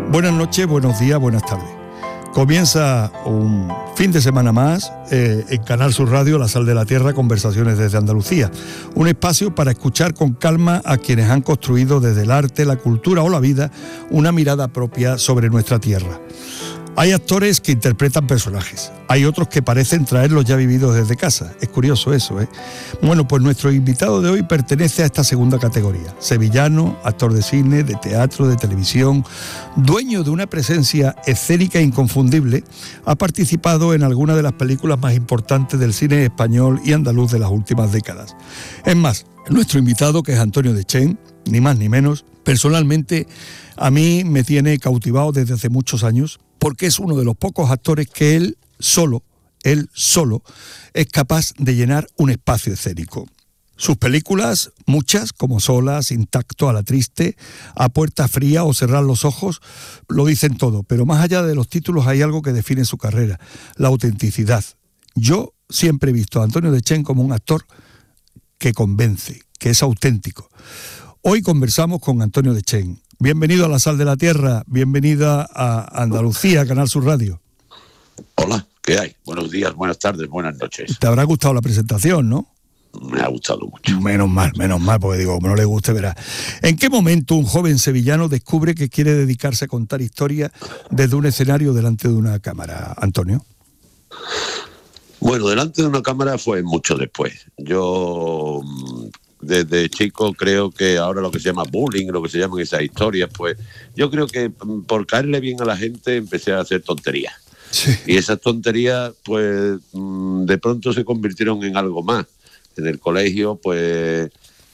Buenas noches, buenos días, buenas tardes. Comienza un fin de semana más en Canal Sur Radio, La Sal de la Tierra, Conversaciones desde Andalucía. Un espacio para escuchar con calma a quienes han construido desde el arte, la cultura o la vida una mirada propia sobre nuestra tierra. Hay actores que interpretan personajes, hay otros que parecen traerlos ya vividos desde casa. Es curioso eso, ¿eh? Bueno, pues nuestro invitado de hoy pertenece a esta segunda categoría. Sevillano, actor de cine, de teatro, de televisión, dueño de una presencia escénica inconfundible, ha participado en algunas de las películas más importantes del cine español y andaluz de las últimas décadas. Es más, nuestro invitado, que es Antonio Dechén, ni más ni menos, personalmente a mí me tiene cautivado desde hace muchos años, porque es uno de los pocos actores que él solo es capaz de llenar un espacio escénico. Sus películas, muchas, como Solas, Intacto, A la Triste, A Puerta Fría o Cerrar los Ojos, lo dicen todo, pero más allá de los títulos hay algo que define su carrera, la autenticidad. Yo siempre he visto a Antonio Dechén como un actor que convence, que es auténtico. Hoy conversamos con Antonio Dechén. Bienvenido a La Sal de la Tierra, bienvenida a Andalucía, Canal Sur Radio. Hola, ¿qué hay? Buenos días, buenas tardes, buenas noches. Te habrá gustado la presentación, ¿no? Me ha gustado mucho. Menos mal, porque digo, como no le guste, verá. ¿En qué momento un joven sevillano descubre que quiere dedicarse a contar historias desde un escenario delante de una cámara, Antonio? Bueno, delante de una cámara fue mucho después. Yo desde chico creo que ahora lo que se llama bullying, lo que se llaman esas historias, pues yo creo que por caerle bien a la gente empecé a hacer tonterías. Sí. Y esas tonterías pues de pronto se convirtieron en algo más. En el colegio pues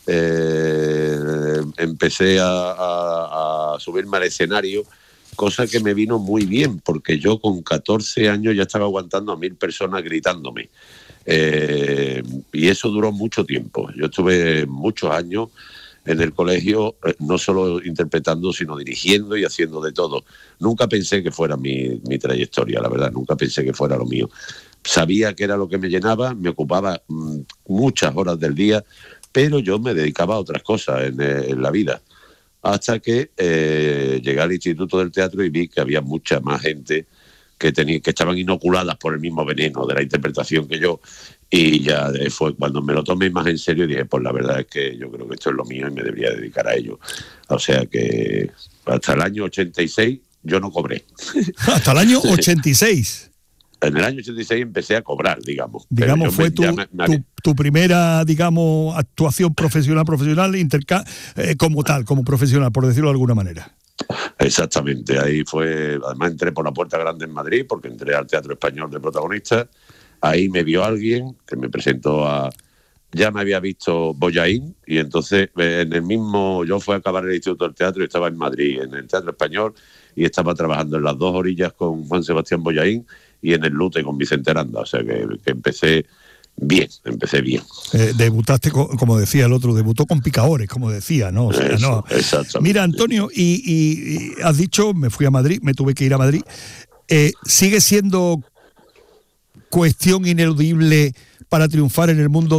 empecé a subirme al escenario, cosa que me vino muy bien, porque yo con 14 años ya estaba aguantando a 1000 personas gritándome. Y eso duró mucho tiempo. Yo estuve muchos años en el colegio, no solo interpretando, sino dirigiendo y haciendo de todo. Nunca pensé que fuera mi trayectoria, la verdad, nunca pensé que fuera lo mío. Sabía que era lo que me llenaba, me ocupaba muchas horas del día, pero yo me dedicaba a otras cosas en la vida. Hasta que llegué al Instituto del Teatro y vi que había mucha más gente que estaban inoculadas por el mismo veneno de la interpretación que yo, y ya fue cuando me lo tomé más en serio y dije, pues la verdad es que yo creo que esto es lo mío y me debería dedicar a ello. O sea que hasta el año 86 yo no cobré. ¿Hasta el año 86? En el año 86 empecé a cobrar, digamos. Digamos, fue tu primera, digamos, actuación profesional, como tal, como profesional, por decirlo de alguna manera. Exactamente, ahí fue. Además entré por la Puerta Grande en Madrid, porque entré al Teatro Español de protagonista. Ahí me vio alguien que me presentó ya me había visto Bollaín, y entonces yo fui a acabar el Instituto del Teatro y estaba en Madrid, en el Teatro Español, y estaba trabajando en las dos orillas con Juan Sebastián Bollaín y en el Lute con Vicente Aranda. O sea que empecé bien. Debutaste, como decía el otro, debutó con picadores, como decía, ¿no? O sea, Eso, no. Exactamente. Mira, Antonio, y has dicho, me tuve que ir a Madrid. ¿Sigue siendo cuestión ineludible para triunfar en el mundo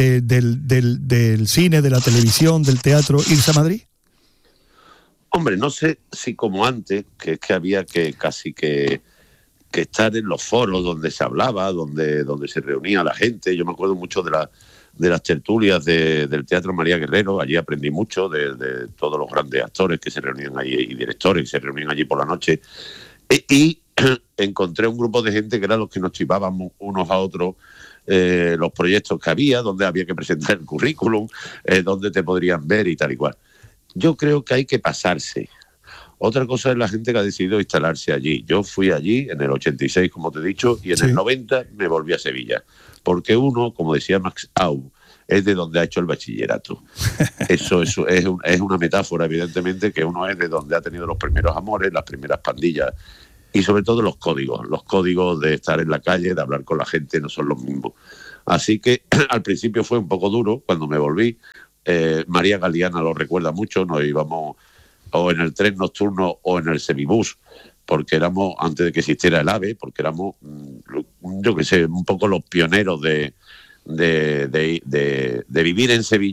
del cine, de la televisión, del teatro, irse a Madrid? Hombre, no sé si como antes, que es que había que casi que estar en los foros donde se hablaba, donde se reunía la gente. Yo me acuerdo mucho de las tertulias del Teatro María Guerrero. Allí aprendí mucho de todos los grandes actores que se reunían allí y directores que se reunían allí por la noche. Y encontré un grupo de gente que eran los que nos chivábamos unos a otros los proyectos que había, donde había que presentar el currículum, donde te podrían ver y tal y cual. Yo creo que hay que pasarse. Otra cosa es la gente que ha decidido instalarse allí. Yo fui allí en el 86, como te he dicho, y en el 90 me volví a Sevilla. Porque uno, como decía Max Au, es de donde ha hecho el bachillerato. Eso es una metáfora, evidentemente, que uno es de donde ha tenido los primeros amores, las primeras pandillas, y sobre todo los códigos de estar en la calle, de hablar con la gente, no son los mismos. Así que al principio fue un poco duro cuando me volví. María Galeana lo recuerda mucho, nos íbamos o en el tren nocturno o en el semibús, porque éramos, antes de que existiera el AVE, porque éramos, yo qué sé, un poco los pioneros de vivir en Sevilla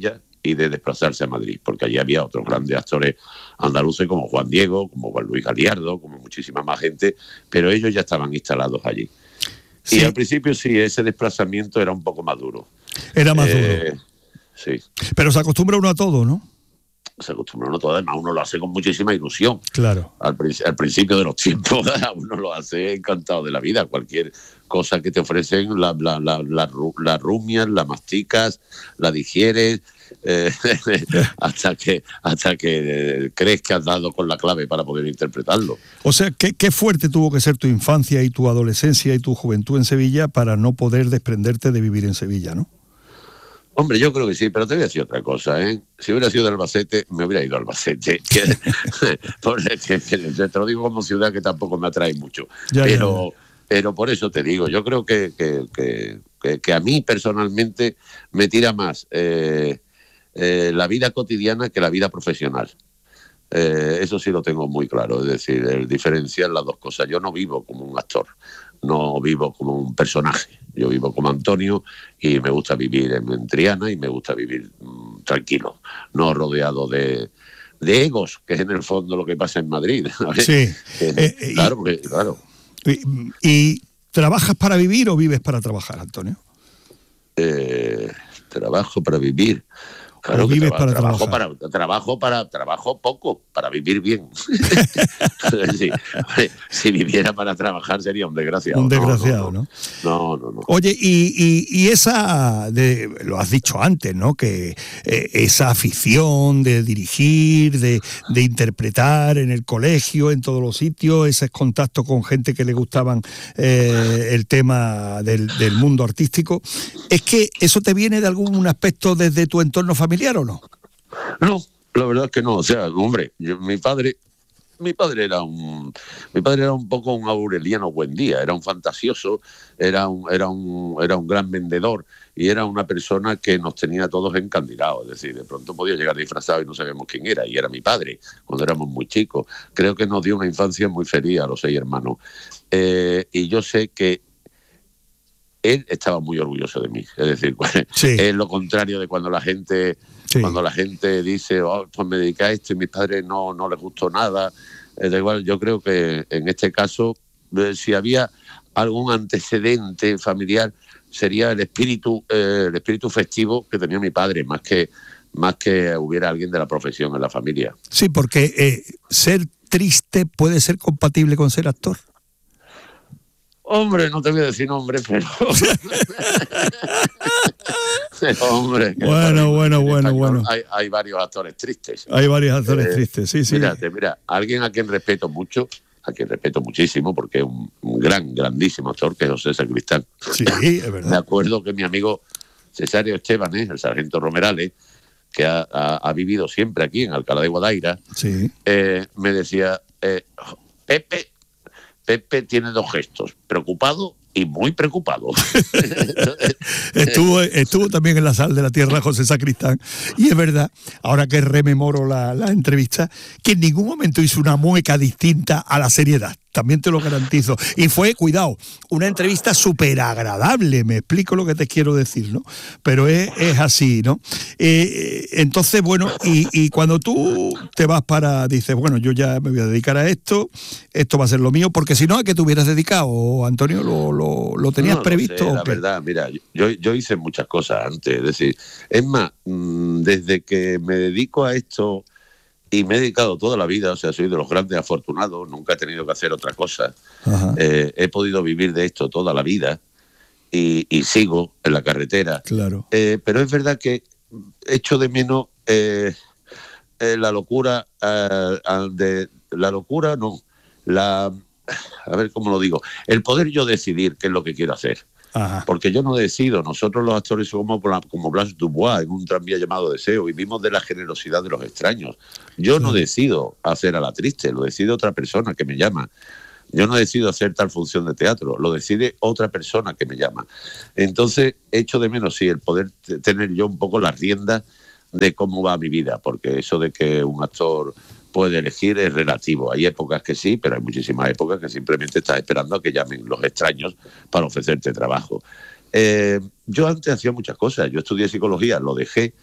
y de desplazarse a Madrid, porque allí había otros grandes actores andaluces como Juan Diego, como Juan Luis Galiardo, como muchísima más gente, pero ellos ya estaban instalados allí. Sí. Y al principio sí, ese desplazamiento era un poco más duro. Era más duro. Sí. Pero se acostumbra uno a todo, ¿no? Se acostumbra uno a todo, además uno lo hace con muchísima ilusión. Claro. Al principio de los tiempos uno lo hace encantado de la vida. Cualquier cosa que te ofrecen, la rumias, la masticas, la digieres, hasta que crees que has dado con la clave para poder interpretarlo. O sea, qué fuerte tuvo que ser tu infancia y tu adolescencia y tu juventud en Sevilla para no poder desprenderte de vivir en Sevilla, ¿no? Hombre, yo creo que sí, pero te voy a decir otra cosa, ¿eh? Si hubiera sido de Albacete, me hubiera ido a Albacete. Porque te lo digo como ciudad que tampoco me atrae mucho. Pero por eso te digo, yo creo que a mí personalmente me tira más la vida cotidiana que la vida profesional. Eso sí lo tengo muy claro, es decir, el diferenciar las dos cosas. Yo no vivo como un actor, no vivo como un personaje. Yo vivo como Antonio y me gusta vivir en Triana y me gusta vivir tranquilo, no rodeado de egos, que es en el fondo lo que pasa en Madrid. Sí. Claro. ¿Y trabajas para vivir o vives para trabajar, Antonio? Trabajo para vivir. Claro, vives para trabajar. Trabajo poco, para vivir bien. Sí. Si viviera para trabajar sería un desgraciado. Un desgraciado, ¿no? No. Oye, y esa, lo has dicho antes, ¿no? Que esa afición de dirigir, de interpretar en el colegio, en todos los sitios, ese contacto con gente que le gustaban el tema del mundo artístico, ¿es que eso te viene de algún aspecto desde tu entorno familiar o no? No, la verdad es que no. O sea, hombre, mi padre era un poco un aureliano Buendía, era un fantasioso, era un gran vendedor y era una persona que nos tenía a todos encandilados. Es decir, de pronto podía llegar disfrazado y no sabíamos quién era, y era mi padre cuando éramos muy chicos. Creo que nos dio una infancia muy feliz a los 6 hermanos. Y yo sé que él estaba muy orgulloso de mí. Es decir, sí. Es lo contrario de cuando la gente dice, pues me dediqué a esto y mis padres no les gustó nada. Da igual, yo creo que en este caso, si había algún antecedente familiar, sería el espíritu festivo que tenía mi padre, más que hubiera alguien de la profesión en la familia. Sí, porque ser triste puede ser compatible con ser actor. Hombre, no te voy a decir nombre, pero... Hombre, bueno. Hay varios actores tristes. Hay varios actores tristes, sí. Mira, alguien a quien respeto mucho, a quien respeto muchísimo, porque es un grandísimo actor, que es José Sacristán. Sí, es verdad. Me acuerdo que mi amigo Cesario Esteban, el sargento Romerales, que ha vivido siempre aquí en Alcalá de Guadaira, sí. Me decía, Pepe tiene 2 gestos, preocupado y muy preocupado. estuvo también en la Sal de la Tierra José Sacristán, y es verdad, ahora que rememoro la entrevista, que en ningún momento hizo una mueca distinta a la seriedad. También te lo garantizo. Y fue, cuidado, una entrevista súper agradable, me explico lo que te quiero decir, ¿no? Pero es así, ¿no? Entonces, bueno, y cuando tú te vas dices, bueno, yo ya me voy a dedicar a esto va a ser lo mío, porque si no, ¿a qué te hubieras dedicado, Antonio? ¿Lo tenías previsto? No sé, la verdad, mira, yo hice muchas cosas antes, es decir, es más, desde que me dedico a esto... Y me he dedicado toda la vida, o sea, soy de los grandes afortunados, nunca he tenido que hacer otra cosa. He podido vivir de esto toda la vida y sigo en la carretera. Claro. Pero es verdad que echo de menos la locura, a ver cómo lo digo, el poder yo decidir qué es lo que quiero hacer. Ajá. Porque yo no decido, nosotros los actores somos como Blas Dubois en un tranvía llamado Deseo, vivimos de la generosidad de los extraños. Yo no decido hacer a la triste, lo decide otra persona que me llama. Yo no decido hacer tal función de teatro, lo decide otra persona que me llama. Entonces echo de menos, sí, el poder tener yo un poco las riendas de cómo va mi vida, porque eso de que un actor puede elegir es relativo. Hay épocas que sí, pero hay muchísimas épocas que simplemente estás esperando a que llamen los extraños para ofrecerte trabajo. Yo antes hacía muchas cosas. Yo estudié psicología, lo dejé.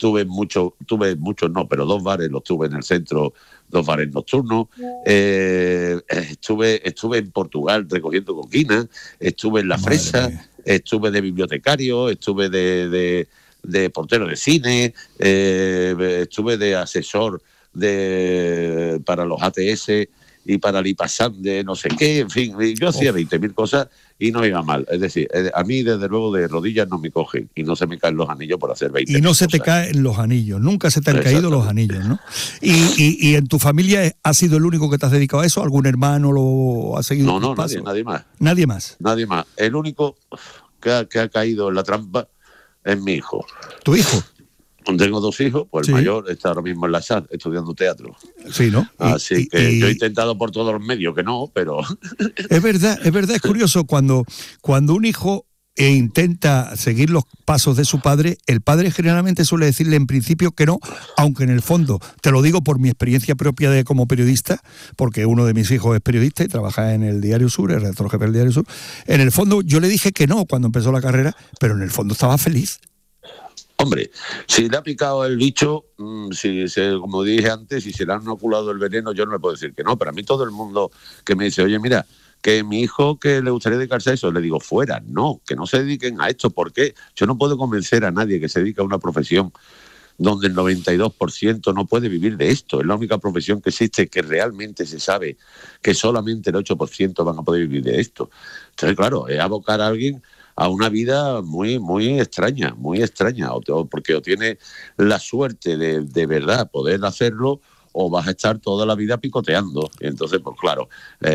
tuve muchos no, pero 2 bares los tuve en el centro, 2 bares nocturnos. Estuve en Portugal recogiendo coquinas, estuve en La Fresa, estuve de bibliotecario, estuve de portero de cine, estuve de asesor para los ATS y para el IPASAN de no sé qué, en fin, yo hacía 20.000 cosas y no iba mal. Es decir, a mí desde luego de rodillas no me cogen y no se me caen los anillos por hacer 20.000 Y no se cosas. te caen los anillos, nunca se te han caído los anillos, ¿no? Y en tu familia has sido el único que te has dedicado a eso, ¿algún hermano lo ha seguido? No, nadie más. Nadie más. Nadie más. El único que ha caído en la trampa es mi hijo. ¿Tu hijo? Tengo 2 hijos, pues Sí. el mayor está ahora mismo en la SAD estudiando teatro. Sí, ¿no? Así que yo he intentado por todos los medios que no, pero... Es verdad, es curioso cuando un hijo intenta seguir los pasos de su padre, el padre generalmente suele decirle en principio que no, aunque en el fondo, te lo digo por mi experiencia propia como periodista, porque uno de mis hijos es periodista y trabaja en el Diario Sur, el redactor jefe del Diario Sur, en el fondo yo le dije que no cuando empezó la carrera, pero en el fondo estaba feliz. Hombre, si le ha picado el bicho, como dije antes, si se le han inoculado el veneno, yo no le puedo decir que no, pero a mí todo el mundo que me dice, oye, mira, que mi hijo que le gustaría dedicarse a eso, le digo, fuera, no, que no se dediquen a esto. ¿Por qué? Yo no puedo convencer a nadie que se dedique a una profesión donde el 92% no puede vivir de esto. Es la única profesión que existe que realmente se sabe que solamente el 8% van a poder vivir de esto. Entonces, claro, es abocar a alguien a una vida muy extraña, porque o tiene la suerte de verdad poder hacerlo, o vas a estar toda la vida picoteando. Y entonces, pues claro,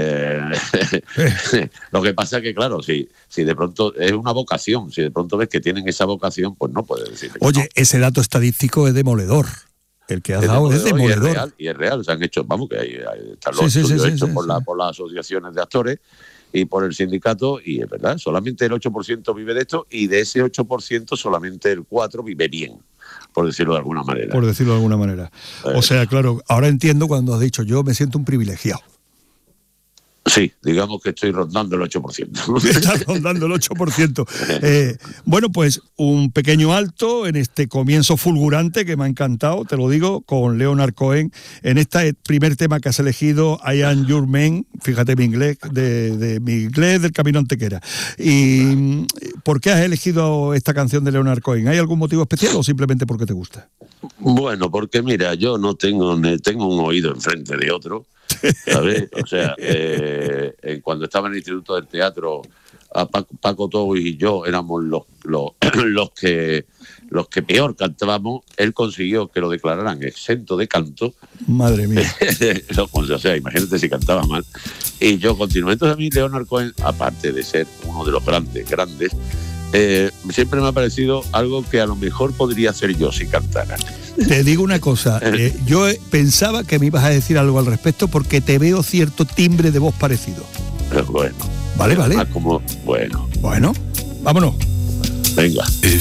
lo que pasa es que, claro, si de pronto es una vocación, si de pronto ves que tienen esa vocación, pues no puedes decir que Oye, no. Ese dato estadístico es demoledor. El que has dado es demoledor. Y es real, se han hecho, vamos, que están los estudios hechos por las asociaciones de actores y por el sindicato, y es verdad, solamente el 8% vive de esto, y de ese 8% solamente el 4% vive bien, por decirlo de alguna manera. Por decirlo de alguna manera. O sea, claro, ahora entiendo cuando has dicho, yo me siento un privilegiado. Sí, digamos que estoy rondando el 8%. Estás rondando el 8%. Bueno, pues un pequeño alto en este comienzo fulgurante que me ha encantado, te lo digo, con Leonard Cohen, en este primer tema que has elegido, I Am Your Man, fíjate mi inglés, mi inglés del Camino Antequera. ¿Y por qué has elegido esta canción de Leonard Cohen? ¿Hay algún motivo especial o simplemente porque te gusta? Bueno, porque mira, yo no tengo un oído enfrente de otro, ¿sabes? O sea, cuando estaba en el Instituto del Teatro, Paco Tobo y yo éramos los que peor cantábamos. Él consiguió que lo declararan exento de canto. Madre mía. O sea, imagínate si cantaba mal. Y yo continué. Entonces a mí Leonard Cohen, aparte de ser uno de los grandes, siempre me ha parecido algo que a lo mejor podría hacer yo si cantara. Te digo una cosa, yo pensaba que me ibas a decir algo al respecto porque te veo cierto timbre de voz parecido. Pero bueno. Vale. Como, bueno. Bueno, vámonos. Venga.